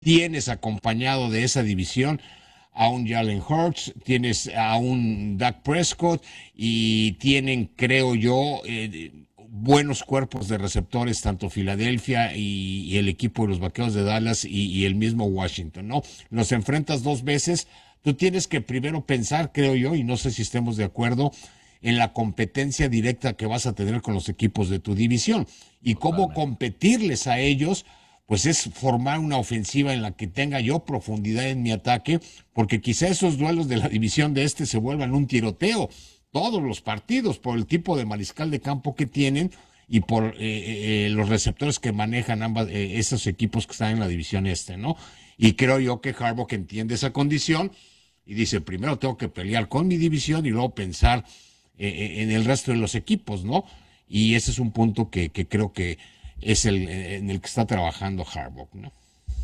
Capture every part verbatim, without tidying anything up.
tienes acompañado de esa división a un Jalen Hurts, tienes a un Dak Prescott y tienen, creo yo, eh, buenos cuerpos de receptores, tanto Filadelfia y, y el equipo de los Vaqueros de Dallas y, y el mismo Washington, ¿no? Los enfrentas dos veces, tú tienes que primero pensar, creo yo, y no sé si estemos de acuerdo, en la competencia directa que vas a tener con los equipos de tu división y cómo competirles a ellos, pues es formar una ofensiva en la que tenga yo profundidad en mi ataque, porque quizá esos duelos de la división de este se vuelvan un tiroteo, todos los partidos, por el tipo de mariscal de campo que tienen y por eh, eh, los receptores que manejan ambas, eh, esos equipos que están en la división este, ¿no? Y creo yo que Harbaugh entiende esa condición y dice, primero tengo que pelear con mi división y luego pensar eh, en el resto de los equipos, ¿no? Y ese es un punto que, que creo que es el en el que está trabajando Harbaugh, ¿no?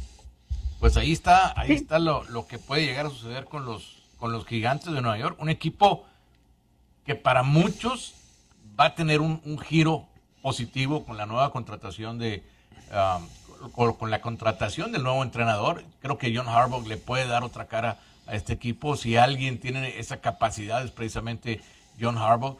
Pues ahí está, ahí está lo, lo que puede llegar a suceder con los, con los Gigantes de Nueva York, un equipo que para muchos va a tener un, un giro positivo con la nueva contratación de um, con, con la contratación del nuevo entrenador. Creo que John Harbaugh le puede dar otra cara a este equipo. Si alguien tiene esa capacidad es precisamente John Harbaugh,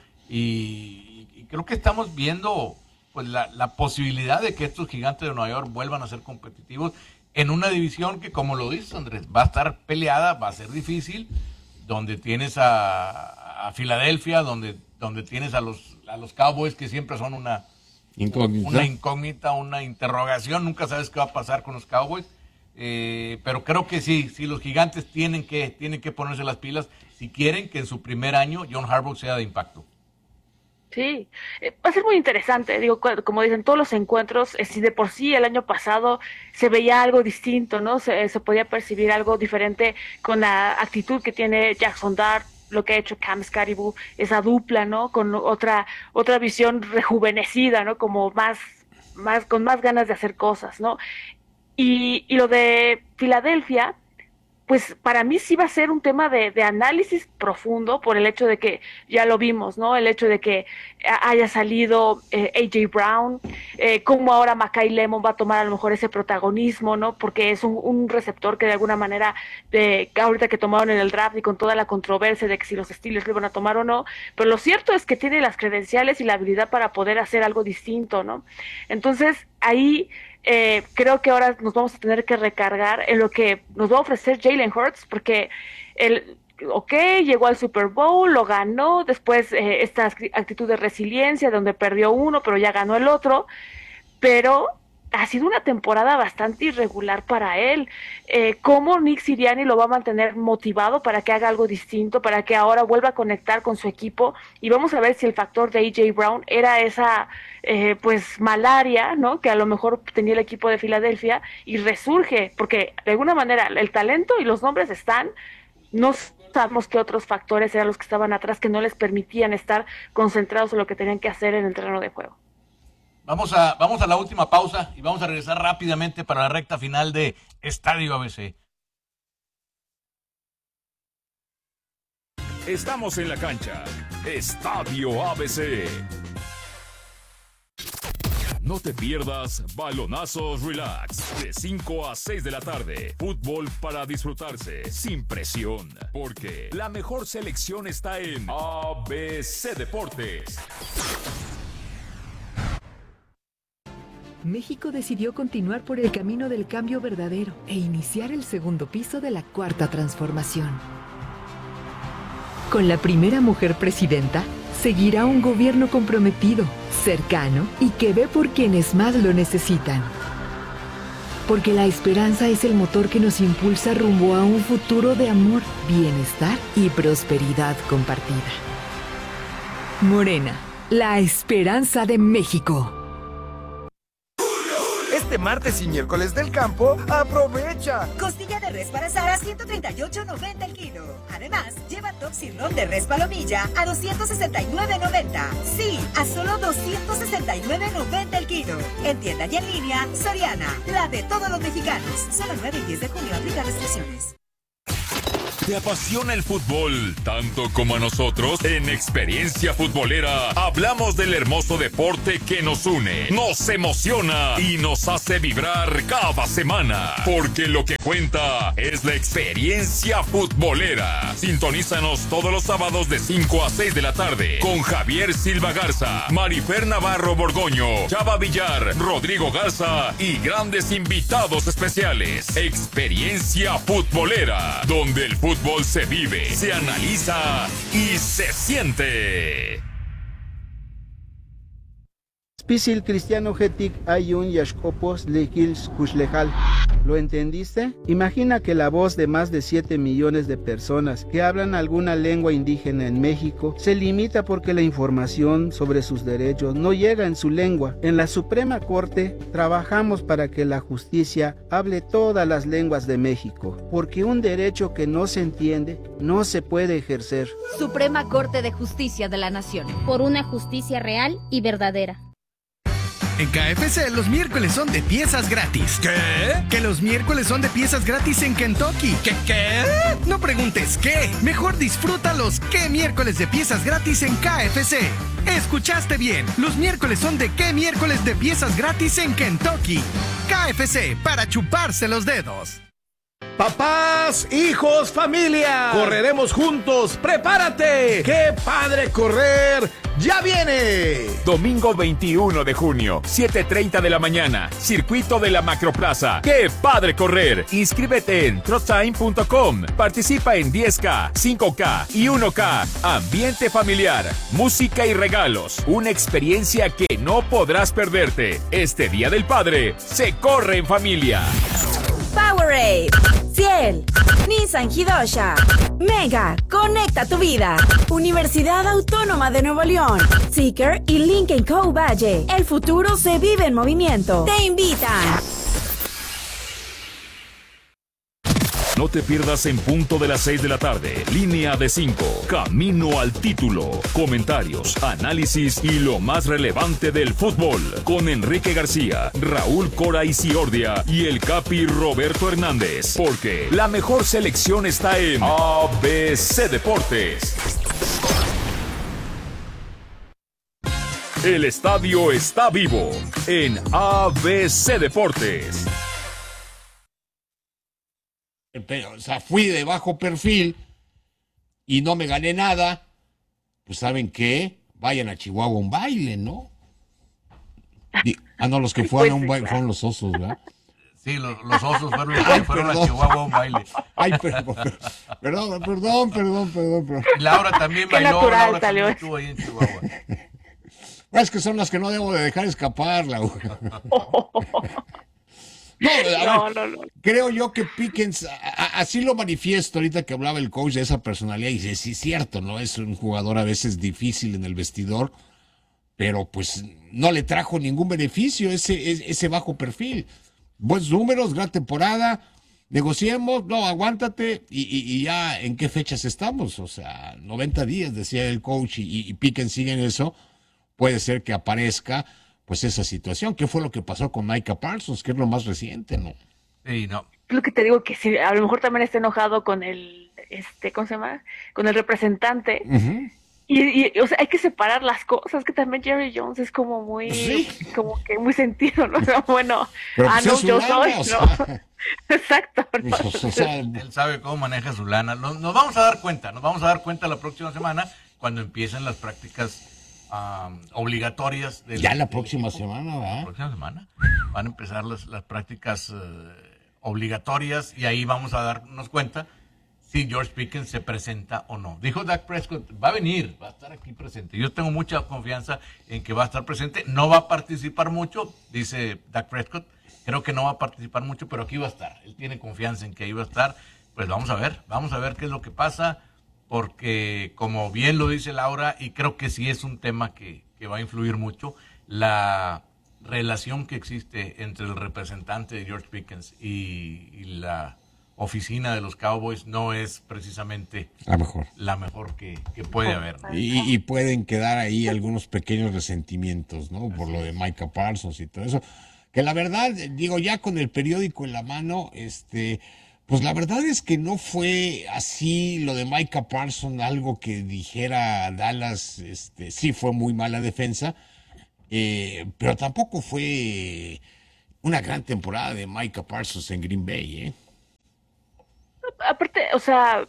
y, y creo que estamos viendo pues la, la posibilidad de que estos Gigantes de Nueva York vuelvan a ser competitivos en una división que, como lo dices, Andrés, va a estar peleada, va a ser difícil, donde tienes a, a Filadelfia, donde, donde tienes a los, a los Cowboys, que siempre son una incógnita. una incógnita, una interrogación, nunca sabes qué va a pasar con los Cowboys, eh, pero creo que sí, sí, los Gigantes tienen que, tienen que ponerse las pilas si quieren que en su primer año John Harbaugh sea de impacto. Sí, eh, va a ser muy interesante, digo, como dicen, todos los encuentros, eh, si de por sí el año pasado se veía algo distinto, ¿no? Se, se podía percibir algo diferente con la actitud que tiene Jackson Dart, lo que ha hecho Cam Caribou, esa dupla, ¿no? Con otra otra visión rejuvenecida, ¿no? Como más, más con más ganas de hacer cosas, ¿no? Y, y lo de Filadelfia, pues para mí sí va a ser un tema de, de análisis profundo por el hecho de que ya lo vimos, ¿no? El hecho de que haya salido eh, A J Brown, eh, cómo ahora Makai Lemon va a tomar a lo mejor ese protagonismo, ¿no? Porque es un, un receptor que de alguna manera, de ahorita que tomaron en el draft y con toda la controversia de que si los Steelers lo iban a tomar o no, pero lo cierto es que tiene las credenciales y la habilidad para poder hacer algo distinto, ¿no? Entonces, ahí Eh, creo que ahora nos vamos a tener que recargar en lo que nos va a ofrecer Jalen Hurts, porque el, ok, llegó al Super Bowl, lo ganó, después eh, esta actitud de resiliencia donde perdió uno, pero ya ganó el otro, pero ha sido una temporada bastante irregular para él. Eh, ¿Cómo Nick Sirianni lo va a mantener motivado para que haga algo distinto, para que ahora vuelva a conectar con su equipo? Y vamos a ver si el factor de A J Brown era esa eh, pues malaria, ¿no? Que a lo mejor tenía el equipo de Filadelfia y resurge, porque de alguna manera el talento y los nombres están, no sabemos qué otros factores eran los que estaban atrás que no les permitían estar concentrados en lo que tenían que hacer en el terreno de juego. Vamos a, vamos a la última pausa y vamos a regresar rápidamente para la recta final de Estadio A B C. Estamos en la cancha. Estadio A B C. No te pierdas Balonazos Relax de cinco a seis de la tarde. Fútbol para disfrutarse sin presión, porque la mejor selección está en A B C Deportes. México decidió continuar por el camino del cambio verdadero e iniciar el segundo piso de la Cuarta Transformación. Con la primera mujer presidenta, seguirá un gobierno comprometido, cercano y que ve por quienes más lo necesitan. Porque la esperanza es el motor que nos impulsa rumbo a un futuro de amor, bienestar y prosperidad compartida. Morena, la esperanza de México. Este martes y miércoles del campo, ¡aprovecha! Costilla de res para Sara, ciento treinta y ocho noventa el kilo. Además, lleva top sirloin de res palomilla a doscientos sesenta y nueve noventa. Sí, a solo doscientos sesenta y nueve noventa el kilo. En tienda y en línea, Soriana, la de todos los mexicanos. Solo nueve y diez de junio, aplica restricciones. ¿Te apasiona el fútbol tanto como a nosotros? En Experiencia Futbolera hablamos del hermoso deporte que nos une, nos emociona y nos hace vibrar cada semana. Porque lo que cuenta es la experiencia futbolera. Sintonízanos todos los sábados de cinco a seis de la tarde con Javier Silva Garza, Marifer Navarro Borgoño, Chava Villar, Rodrigo Garza y grandes invitados especiales. Experiencia Futbolera, donde el fútbol se vive, se analiza y se siente. Spisil Cristiano Getik Ayun Yashkopos Lekils Kushlejal. ¿Lo entendiste? Imagina que la voz de más de siete millones de personas que hablan alguna lengua indígena en México se limita porque la información sobre sus derechos no llega en su lengua. En la Suprema Corte trabajamos para que la justicia hable todas las lenguas de México, porque un derecho que no se entiende no se puede ejercer. Suprema Corte de Justicia de la Nación. Por una justicia real y verdadera. En K F C los miércoles son de piezas gratis. ¿Qué? Que los miércoles son de piezas gratis en Kentucky. ¿Qué qué? No preguntes qué. Mejor disfruta los qué miércoles de piezas gratis en K F C. Escuchaste bien. Los miércoles son de qué miércoles de piezas gratis en Kentucky. K F C, para chuparse los dedos. Papás, hijos, familia, correremos juntos, prepárate, qué padre correr, ya viene. Domingo veintiuno de junio, siete treinta de la mañana, circuito de la Macroplaza, qué padre correr, inscríbete en trotime punto com, participa en diez K, cinco K y uno K, ambiente familiar, música y regalos, una experiencia que no podrás perderte. Este Día del Padre, se corre en familia. Powerade, Ciel, Nissan Hidosha, Mega, conecta tu vida. Universidad Autónoma de Nuevo León, Seeker y Lincoln Co. Valle. El futuro se vive en movimiento. Te invitan. No te pierdas en punto de las seis de la tarde. Línea de cinco. Camino al título. Comentarios, análisis y lo más relevante del fútbol. Con Enrique García, Raúl Cora y Ciordia y el Capi Roberto Hernández. Porque la mejor selección está en A B C Deportes. El estadio está vivo en A B C Deportes. O sea, fui de bajo perfil y no me gané nada. Pues ¿saben qué? Vayan a Chihuahua a un baile, ¿no? Y, ah, no, los que fueron a un baile fueron los osos, ¿verdad? Sí, los, los osos fueron los que fueron a Chihuahua a un baile. Ay, perdón, perdón, perdón, perdón, perdón, perdón. Y Laura también bailó, natural, Laura salió también estuvo ahí en Chihuahua. Es que son las que no debo de dejar escapar, Laura. No, no, no, no. Creo yo que Pickens, a, a, así lo manifiesto ahorita que hablaba el coach de esa personalidad, y dice, sí, es cierto, ¿no? Es un jugador a veces difícil en el vestidor, pero pues no le trajo ningún beneficio ese, ese bajo perfil. Buenos números, gran temporada, negociemos, no, aguántate, y, y, y ya en qué fechas estamos, o sea, noventa días, decía el coach, y, y Pickens sigue en eso, puede ser que aparezca pues esa situación. ¿Qué fue lo que pasó con Micah Parsons? Que es lo más reciente, ¿no? Sí, no. Lo que te digo, que si a lo mejor también está enojado con el, este, ¿cómo se llama? Con el representante. Uh-huh. Y, y, o sea, hay que separar las cosas, que también Jerry Jones es como muy, ¿sí? Como que muy sentido, ¿no? Bueno, pero ah, pues no, yo lana, soy, o sea, ¿no? Exacto. ¿no? Pues, o sea, él sabe cómo maneja su lana. Nos, nos vamos a dar cuenta, nos vamos a dar cuenta la próxima semana cuando empiecen las prácticas Um, obligatorias. Del, ya la próxima semana, ¿verdad? La próxima semana van a empezar las, las prácticas uh, obligatorias y ahí vamos a darnos cuenta si George Pickens se presenta o no. Dijo Dak Prescott, va a venir, va a estar aquí presente. Yo tengo mucha confianza en que va a estar presente. No va a participar mucho, dice Dak Prescott. Creo que no va a participar mucho, pero aquí va a estar. Él tiene confianza en que ahí va a estar. Pues vamos a ver, vamos a ver qué es lo que pasa. Porque, como bien lo dice Laura, y creo que sí es un tema que, que va a influir mucho, la relación que existe entre el representante de George Pickens y, y la oficina de los Cowboys no es precisamente la mejor, la mejor que, que puede haber, ¿no? Y, y pueden quedar ahí algunos pequeños resentimientos, ¿no? Por lo de Micah Parsons y todo eso. Que la verdad, digo, ya con el periódico en la mano, este... Pues la verdad es que no fue así lo de Micah Parsons, algo que dijera Dallas, este, sí fue muy mala defensa, eh, pero tampoco fue una gran temporada de Micah Parsons en Green Bay, ¿eh? Aparte, o sea,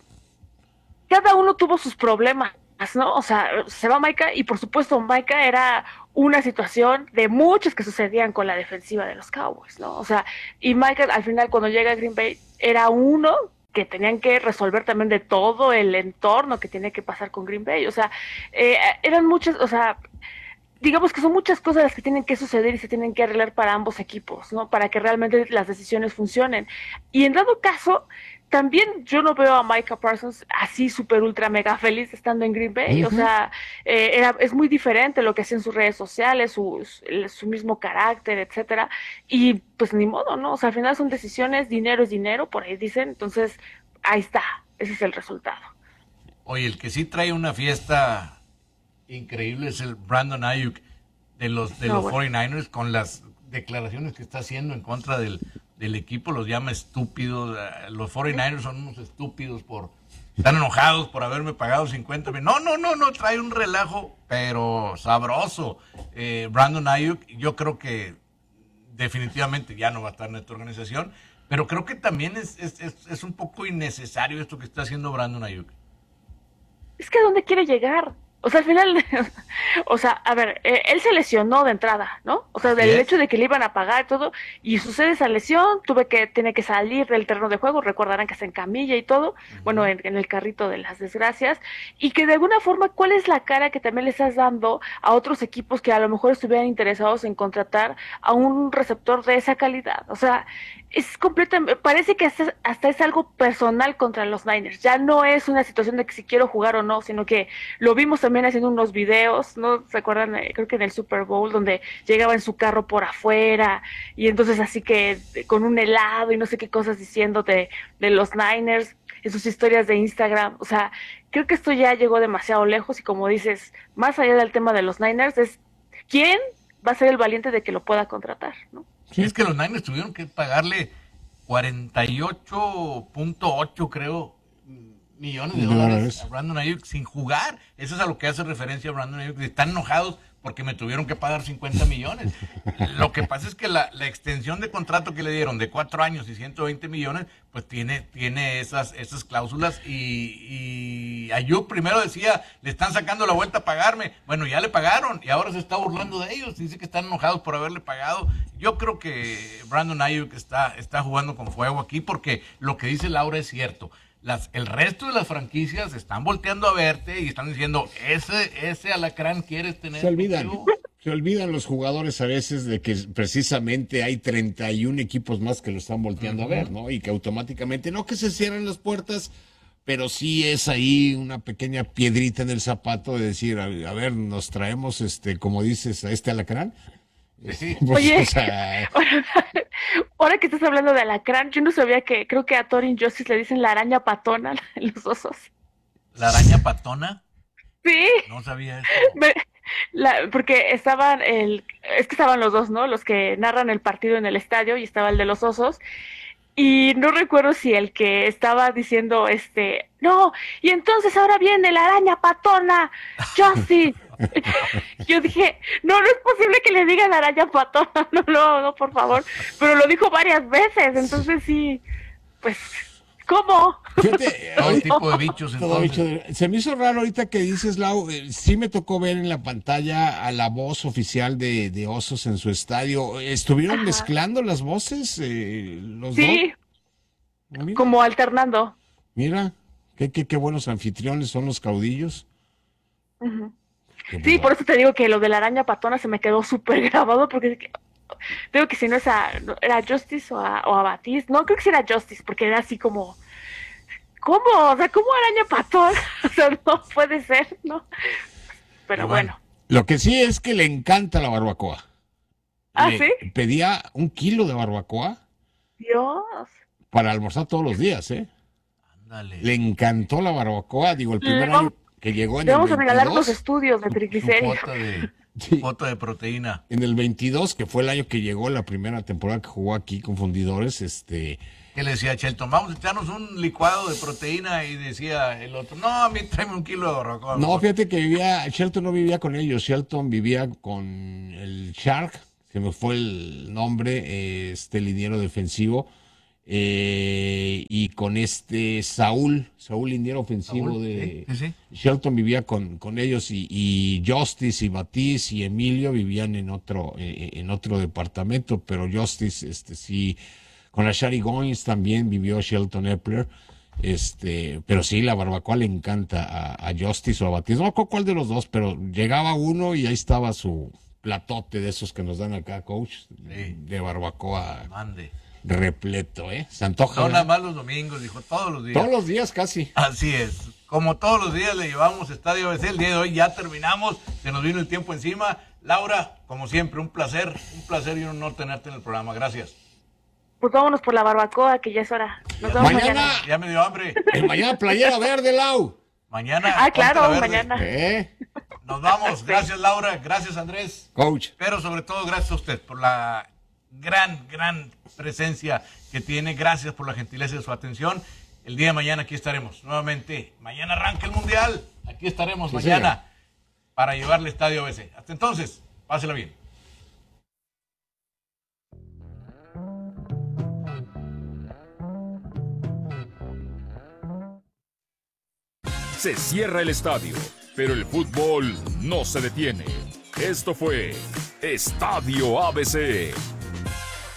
cada uno tuvo sus problemas, ¿no? O sea, se va Micah y por supuesto Micah era una situación de muchas que sucedían con la defensiva de los Cowboys, ¿no? O sea, y Micah al final cuando llega a Green Bay era uno que tenían que resolver también de todo el entorno que tenía que pasar con Green Bay, o sea, eh, eran muchas, o sea, digamos que son muchas cosas las que tienen que suceder y se tienen que arreglar para ambos equipos, ¿no? Para que realmente las decisiones funcionen. Y en dado caso, también yo no veo a Micah Parsons así súper ultra mega feliz estando en Green Bay, uh-huh. O sea, eh, era, es muy diferente lo que hacía en sus redes sociales, su, su, su mismo carácter, etcétera, y pues ni modo, ¿no? O sea, al final son decisiones, dinero es dinero, por ahí dicen, entonces ahí está, ese es el resultado. Oye, el que sí trae una fiesta increíble es el Brandon Ayuk de los, de no, los bueno. cuarenta y nueve ers, con las declaraciones que está haciendo en contra del del equipo, los llama estúpidos, los cuarenta y nueve ers son unos estúpidos por, están enojados por haberme pagado cincuenta mil, no, no, no, no, trae un relajo, pero sabroso, eh, Brandon Ayuk, yo creo que definitivamente ya no va a estar en esta organización, pero creo que también es, es, es, es un poco innecesario esto que está haciendo Brandon Ayuk. Es que ¿a dónde quiere llegar? O sea, al final, o sea, a ver, eh, él se lesionó de entrada, ¿no? O sea, del yes. hecho de que le iban a pagar todo, y sucede esa lesión, tuve que, tiene que salir del terreno de juego, recordarán que está en camilla y todo, uh-huh. bueno, en, en el carrito de las desgracias, y que de alguna forma, ¿cuál es la cara que también le estás dando a otros equipos que a lo mejor estuvieran interesados en contratar a un receptor de esa calidad? O sea, es completamente, parece que hasta, hasta es algo personal contra los Niners, ya no es una situación de que si quiero jugar o no, sino que lo vimos también haciendo unos videos, ¿no? ¿Se acuerdan? Creo que en el Super Bowl, donde llegaba en su carro por afuera, y entonces así que con un helado y no sé qué cosas diciendo de, de los Niners, en sus historias de Instagram, o sea, creo que esto ya llegó demasiado lejos, y como dices, más allá del tema de los Niners, es quién va a ser el valiente de que lo pueda contratar, ¿no? Sí, es que los Niners tuvieron que pagarle cuarenta y ocho punto ocho, creo, millones de dólares a Brandon Ayuk sin jugar. Eso es a lo que hace referencia a Brandon Ayuk. Están enojados porque me tuvieron que pagar cincuenta millones. Lo que pasa es que la, la extensión de contrato que le dieron de cuatro años y ciento veinte millones, pues tiene, tiene esas, esas cláusulas, y, y Ayuk primero decía, le están sacando la vuelta a pagarme. Bueno, ya le pagaron y ahora se está burlando de ellos. Dice que están enojados por haberle pagado. Yo creo que Brandon Ayuk está, está jugando con fuego aquí, porque lo que dice Laura es cierto. Las, el resto de las franquicias están volteando a verte y están diciendo, ese, ese alacrán quieres tener. Se olvidan, se olvidan los jugadores a veces de que precisamente hay treinta y uno equipos más que lo están volteando uh-huh. a ver, ¿no? Y que automáticamente, no que se cierren las puertas, pero sí es ahí una pequeña piedrita en el zapato de decir, a, a ver, nos traemos, este, como dices, a este alacrán. Sí. Pues, oye, o sea... ahora, ahora que estás hablando de alacrán, yo no sabía que, creo que a Thorin Justice le dicen la araña patona en los osos. ¿La araña patona? Sí. No sabía eso. Me, la, porque estaban, el, es que estaban los dos, ¿no? Los que narran el partido en el estadio, y estaba el de los osos. Y no recuerdo si el que estaba diciendo, este, no, y entonces ahora viene la araña patona, Justin. Yo dije, no, no es posible que le digan araña patona, no, no, no, por favor. Pero lo dijo varias veces, entonces sí, pues, ¿cómo? Fíjate, todo el tipo de bichos. Todo bicho de, se me hizo raro ahorita que dices, Lau, eh, sí me tocó ver en la pantalla a la voz oficial de, de Osos en su estadio. ¿Estuvieron Ajá. mezclando las voces eh, los sí, dos? Sí, como alternando. Mira, qué, qué, qué buenos anfitriones son los caudillos. Uh-huh. Sí, por eso te digo que lo de la araña patona se me quedó súper grabado, porque digo que si no es a, era Justice o a, o a Batiste, no, creo que sí era Justice, porque era así como, ¿cómo? O sea, ¿cómo araña patona? O sea, no puede ser, ¿no? Pero bueno, bueno. Lo que sí es que le encanta la barbacoa. ¿Ah, le sí? Pedía un kilo de barbacoa. Dios. Para almorzar todos los días, ¿eh? Ándale. Le encantó la barbacoa, digo, el primer no. año que llegó en le vamos el veintidós, a regalar los estudios de triglicéridos. Foto de, sí. foto de proteína. En el veintidós, que fue el año que llegó, la primera temporada que jugó aquí con Fundidores, este... que le decía a Shelton, vamos a echarnos un licuado de proteína, y decía el otro, no, a mí tráeme un kilo de barbacoa. No, fíjate que vivía, Shelton no vivía con ellos, Shelton vivía con el Shark, se me fue el nombre, este liniero defensivo, eh, y con este Saúl, Saúl liniero ofensivo Saúl, de sí, sí. Shelton vivía con, con ellos, y, y Justice y Batiste y Emilio vivían en otro, eh, en otro departamento, pero Justice, este sí, con la Shari Goins también vivió Shelton Epler. Este, pero sí, la barbacoa le encanta a, a Justice o a Batiste. No me acuerdo cuál de los dos, pero llegaba uno y ahí estaba su platote de esos que nos dan acá, coach, sí, de barbacoa. Mande. Repleto, ¿eh? Se antoja. No, nada más los domingos, dijo, todos los días. Todos los días casi. Así es. Como todos los días le llevamos Estadio A B C. El día de hoy ya terminamos, se nos vino el tiempo encima. Laura, como siempre, un placer, un placer y un honor tenerte en el programa. Gracias. Pues vámonos por la barbacoa, que ya es hora. Nos vemos mañana, mañana. Ya me dio hambre. El mañana playera verde, Lau. Mañana. Ah, claro, verde. mañana. ¿Eh? Nos vamos. Gracias, Laura. Gracias, Andrés. Coach. Pero sobre todo, gracias a usted por la gran, gran presencia que tiene. Gracias por la gentileza de su atención. El día de mañana aquí estaremos nuevamente. Mañana arranca el Mundial. Aquí estaremos Sí, mañana señor. para llevarle Estadio A B C. Hasta entonces, pásela bien. Se cierra el estadio, pero el fútbol no se detiene. Esto fue Estadio A B C.